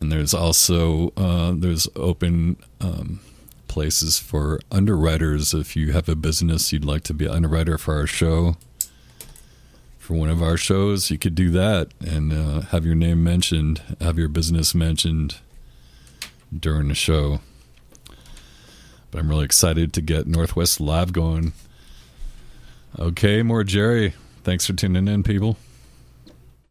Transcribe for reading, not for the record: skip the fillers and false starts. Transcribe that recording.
And there's also there's open places for underwriters. If you have a business you'd like to be an underwriter for our show, for one of our shows, you could do that and have your name mentioned, have your business mentioned during the show. But I'm really excited to get Northwest Live going. Okay, more Jerry. Thanks for tuning in, people.